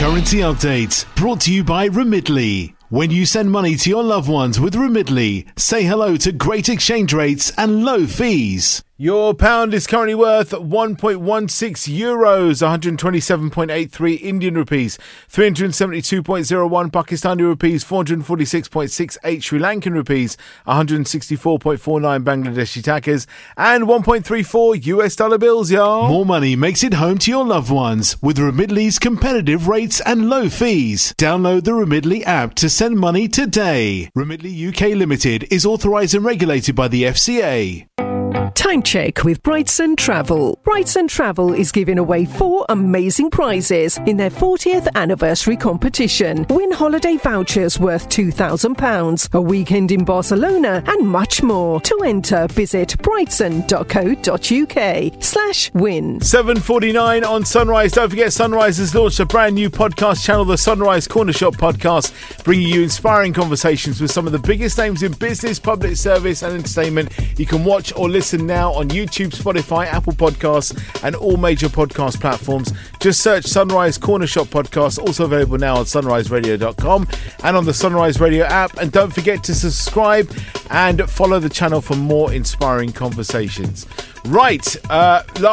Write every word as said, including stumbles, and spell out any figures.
Currency update brought to you by Remitly. When you send money to your loved ones with Remitly, say hello to great exchange rates and low fees. Your pound is currently worth one point one six euros, one hundred twenty-seven point eight three Indian rupees, three hundred seventy-two point zero one Pakistani rupees, four hundred forty-six point six eight Sri Lankan rupees, one hundred sixty-four point four nine Bangladeshi takas, and one point three four U S dollar bills, y'all. More money makes it home to your loved ones with Remitly's competitive rates and low fees. Download the Remitly app to send money today. Remitly U K Limited is authorised and regulated by the F C A. Time check with Brightson Travel. Brightson Travel is giving away four amazing prizes in their fortieth anniversary competition. Win holiday vouchers worth two thousand pounds, a weekend in Barcelona, and much more. To enter, visit brightson.co.uk slash win. seven forty-nine on Sunrise. Don't forget, Sunrise has launched a brand new podcast channel, the Sunrise Corner Shop Podcast, bringing you inspiring conversations with some of the biggest names in business, public service and entertainment. You can watch or listen now on YouTube, Spotify, Apple Podcasts and all major podcast platforms. Just search Sunrise Corner Shop Podcast, also available now on sunrise radio dot com and on the Sunrise Radio app. And don't forget to subscribe and follow the channel for more inspiring conversations. Right, uh, last